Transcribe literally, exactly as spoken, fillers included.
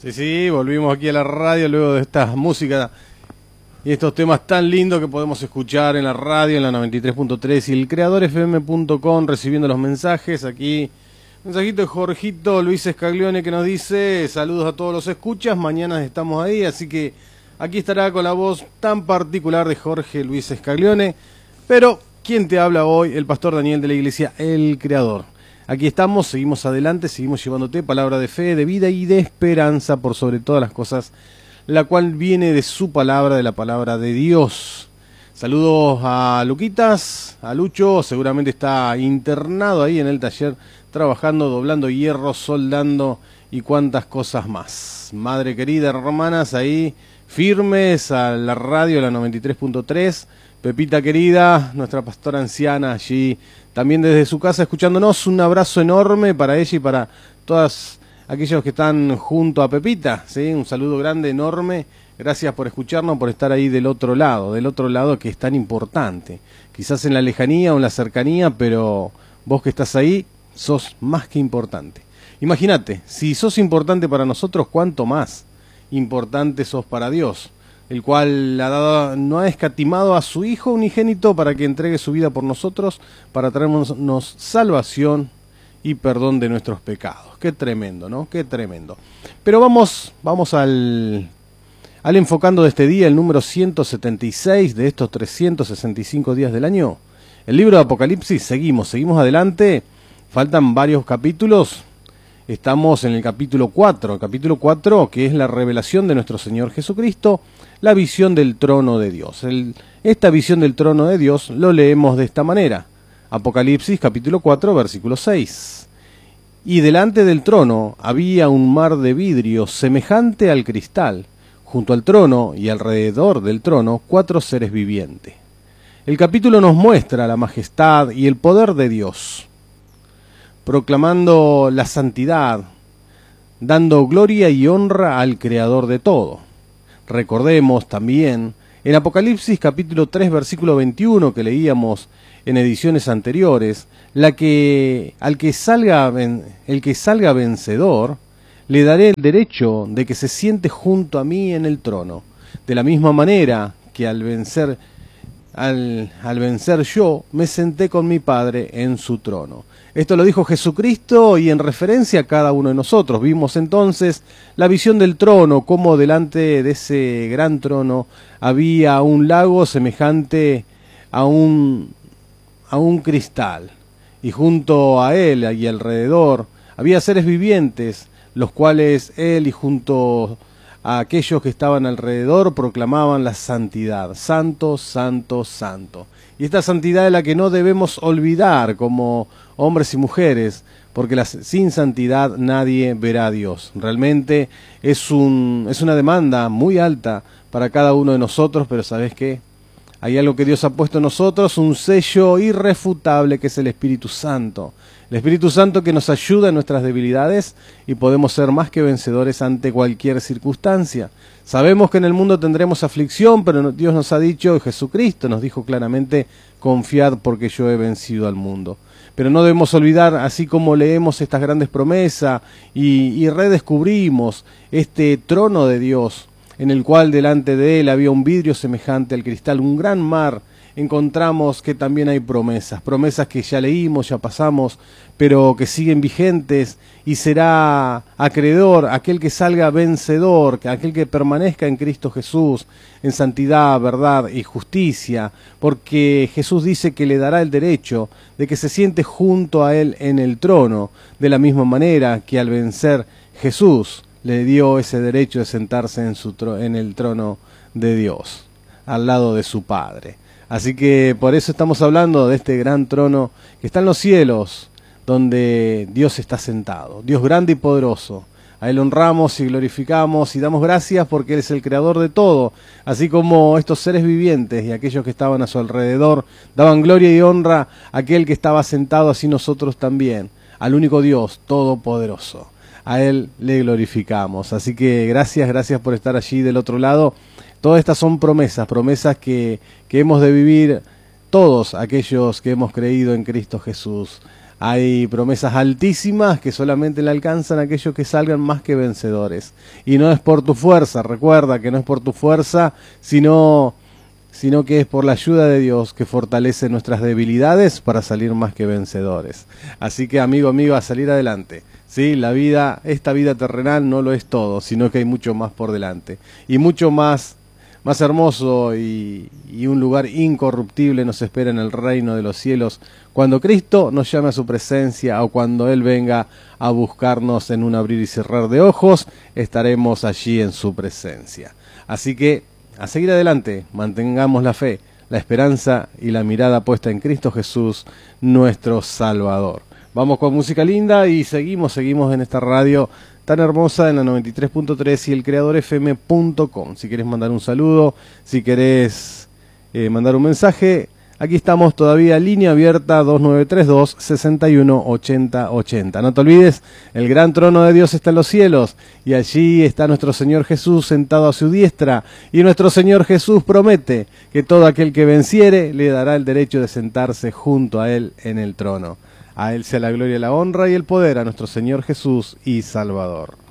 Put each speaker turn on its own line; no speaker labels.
Sí, sí, volvimos aquí a la radio luego de esta música y estos temas tan lindos que podemos escuchar en la radio, en la noventa y tres punto tres y el creador f m punto com, recibiendo los mensajes aquí. Mensajito de Jorgito Luis Escaglione que nos dice: saludos a todos los escuchas, mañana estamos ahí, así que aquí estará con la voz tan particular de Jorge Luis Escaglione. Pero, ¿quién te habla hoy? El pastor Daniel de la iglesia El Creador. Aquí estamos, seguimos adelante, seguimos llevándote palabra de fe, de vida y de esperanza por sobre todas las cosas, la cual viene de su palabra, de la palabra de Dios. Saludos a Luquitas, a Lucho, seguramente está internado ahí en el taller, trabajando, doblando hierro, soldando y cuantas cosas más. Madre querida, hermanas, ahí firmes a la radio, la noventa y tres punto tres. Pepita querida, nuestra pastora anciana allí, también desde su casa escuchándonos. Un abrazo enorme para ella y para todos aquellos que están junto a Pepita, ¿sí? Un saludo grande, enorme. Gracias por escucharnos, por estar ahí del otro lado, del otro lado que es tan importante. Quizás en la lejanía o en la cercanía, pero vos que estás ahí, sos más que importante. Imagínate, si sos importante para nosotros, ¿cuánto más importante sos para Dios? El cual ha dado, no ha escatimado a su Hijo unigénito para que entregue su vida por nosotros, para traernos salvación y perdón de nuestros pecados. Qué tremendo, ¿no? Qué tremendo. Pero vamos, vamos al, al enfocando de este día, el número ciento setenta y seis de estos trescientos sesenta y cinco días del año. El libro de Apocalipsis, seguimos, seguimos adelante. Faltan varios capítulos. Estamos en el capítulo cuatro, el capítulo cuatro que es la revelación de nuestro Señor Jesucristo, la visión del trono de Dios. El, esta visión del trono de Dios lo leemos de esta manera. Apocalipsis capítulo cuatro, versículo seis. Y delante del trono había un mar de vidrio semejante al cristal, junto al trono y alrededor del trono cuatro seres vivientes. El capítulo nos muestra la majestad y el poder de Dios, proclamando la santidad, dando gloria y honra al Creador de todo. Recordemos también en Apocalipsis capítulo tres versículo veintiuno que leíamos en ediciones anteriores, la que al que salga el que salga vencedor le daré el derecho de que se siente junto a mí en el trono, de la misma manera que al vencer al, al vencer yo me senté con mi Padre en su trono. Esto lo dijo Jesucristo y en referencia a cada uno de nosotros. Vimos entonces la visión del trono, como delante de ese gran trono había un lago semejante a un, a un cristal. Y junto a él y alrededor había seres vivientes, los cuales él y junto a aquellos que estaban alrededor proclamaban la santidad. Santo, santo, santo. Y esta santidad es la que no debemos olvidar como hombres y mujeres, porque la, sin santidad nadie verá a Dios. Realmente es, un, es una demanda muy alta para cada uno de nosotros, pero ¿sabes qué? Hay algo que Dios ha puesto en nosotros, un sello irrefutable que es el Espíritu Santo. El Espíritu Santo que nos ayuda en nuestras debilidades y podemos ser más que vencedores ante cualquier circunstancia. Sabemos que en el mundo tendremos aflicción, pero Dios nos ha dicho, Jesucristo nos dijo claramente, confiad porque yo he vencido al mundo. Pero no debemos olvidar, así como leemos estas grandes promesas y, y redescubrimos este trono de Dios, en el cual delante de él había un vidrio semejante al cristal, un gran mar, encontramos que también hay promesas, promesas que ya leímos, ya pasamos, pero que siguen vigentes, y será acreedor aquel que salga vencedor, aquel que permanezca en Cristo Jesús, en santidad, verdad y justicia, porque Jesús dice que le dará el derecho de que se siente junto a él en el trono, de la misma manera que al vencer Jesús le dio ese derecho de sentarse en, su tro- en el trono de Dios, al lado de su Padre. Así que por eso estamos hablando de este gran trono que está en los cielos, donde Dios está sentado, Dios grande y poderoso. A Él honramos y glorificamos y damos gracias porque Él es el creador de todo, así como estos seres vivientes y aquellos que estaban a su alrededor daban gloria y honra a aquel que estaba sentado, así nosotros también, al único Dios todopoderoso. A Él le glorificamos. Así que gracias, gracias por estar allí del otro lado. Todas estas son promesas, promesas que, que hemos de vivir todos aquellos que hemos creído en Cristo Jesús. Hay promesas altísimas que solamente le alcanzan a aquellos que salgan más que vencedores. Y no es por tu fuerza, recuerda que no es por tu fuerza, sino, sino que es por la ayuda de Dios que fortalece nuestras debilidades para salir más que vencedores. Así que, amigo, amigo, a salir adelante. Sí, la vida, esta vida terrenal no lo es todo, sino que hay mucho más por delante. Y mucho más, más hermoso y, y un lugar incorruptible nos espera en el reino de los cielos cuando Cristo nos llame a su presencia o cuando Él venga a buscarnos en un abrir y cerrar de ojos, estaremos allí en su presencia. Así que, a seguir adelante, mantengamos la fe, la esperanza y la mirada puesta en Cristo Jesús, nuestro Salvador. Vamos con música linda y seguimos, seguimos en esta radio tan hermosa en la noventa y tres punto tres y el creador f m punto com. Si querés mandar un saludo, si querés eh, mandar un mensaje, aquí estamos todavía, línea abierta dos nueve tres dos, seis uno ocho cero ocho cero. No te olvides, el gran trono de Dios está en los cielos y allí está nuestro Señor Jesús sentado a su diestra y nuestro Señor Jesús promete que todo aquel que venciere le dará el derecho de sentarse junto a Él en el trono. A Él sea la gloria, la honra y el poder, a nuestro Señor Jesús y Salvador.